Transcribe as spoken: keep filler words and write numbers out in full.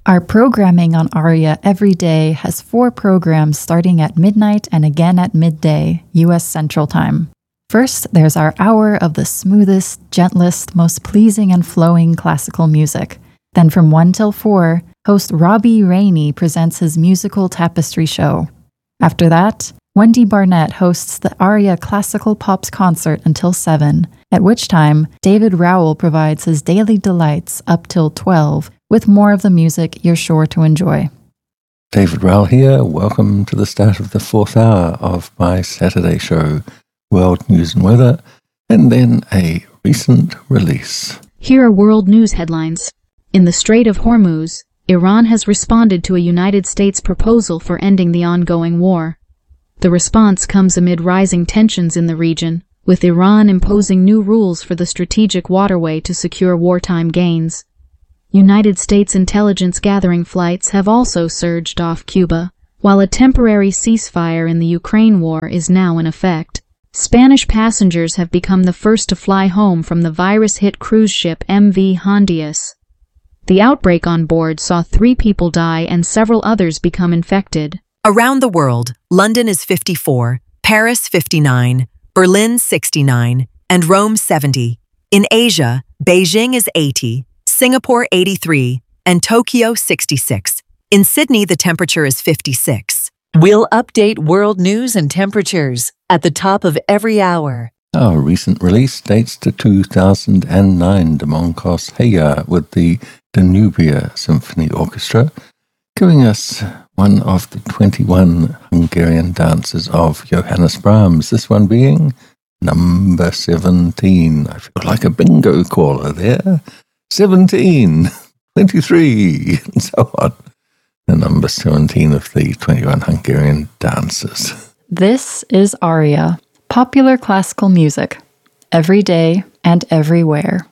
Our programming on Aria every day has four programs starting at midnight and again at midday, U S Central Time. First, there's our hour of the smoothest, gentlest, most pleasing and flowing classical music. Then from one till four, host Robbie Rainey presents his musical tapestry show. After that, Wendy Barnett hosts the Aria Classical Pops concert until seven, at which time David Rowell provides his daily delights up till twelve, with more of the music you're sure to enjoy. David Rowell here. Welcome to the start of the fourth hour of my Saturday show, World News and Weather, and then a recent release. Here are world news headlines. In the Strait of Hormuz, Iran has responded to a United States proposal for ending the ongoing war. The response comes amid rising tensions in the region, with Iran imposing new rules for the strategic waterway to secure wartime gains. United States intelligence gathering flights have also surged off Cuba, while a temporary ceasefire in the Ukraine war is now in effect. Spanish passengers have become the first to fly home from the virus-hit cruise ship M V Hondias. The outbreak on board saw three people die and several others become infected. Around the world, London is fifty-four, Paris fifty-nine, Berlin sixty-nine, and Rome seventy. In Asia, Beijing is eighty, Singapore eighty-three, and Tokyo sixty-six. In Sydney, the temperature is fifty-six. We'll update world news and temperatures at the top of every hour. Our recent release dates to two thousand nine, Domongos Heya with the Danubia Symphony Orchestra, giving us one of the twenty-one Hungarian dances of Johannes Brahms, this one being number seventeen. I feel like a bingo caller there. seventeen, twenty-three, and so on. The number seventeen of the twenty-one Hungarian dances. This is Aria, popular classical music, every day and everywhere.